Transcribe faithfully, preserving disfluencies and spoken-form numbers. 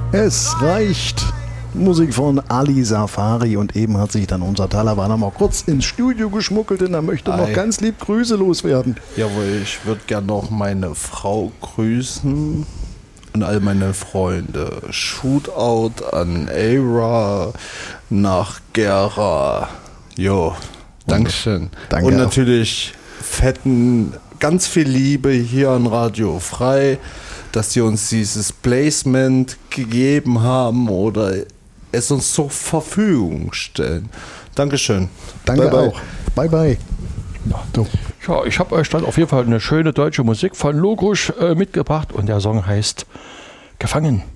Es reicht. Musik von Ali Safari und eben hat sich dann unser Talawan noch mal kurz ins Studio geschmuggelt und er möchte Ei. noch ganz lieb Grüße loswerden. Jawohl, ich würde gerne noch meine Frau grüßen und all meine Freunde. Shootout an Aira nach Gera. Jo, Dankeschön. Danke und auch. natürlich fetten, ganz viel Liebe hier an Radio Frei, dass sie uns dieses Placement gegeben haben oder es uns zur Verfügung stellen. Dankeschön. Danke bye, bye. auch. Bye, bye. Ja, du. Ja, ich habe euch dann auf jeden Fall eine schöne deutsche Musik von Logusch äh, mitgebracht und der Song heißt Gefangen.